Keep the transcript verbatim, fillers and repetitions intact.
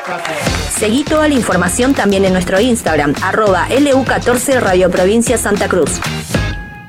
Seguí toda la información también en nuestro Instagram, arroba L U catorce Radio Provincia Santa Cruz.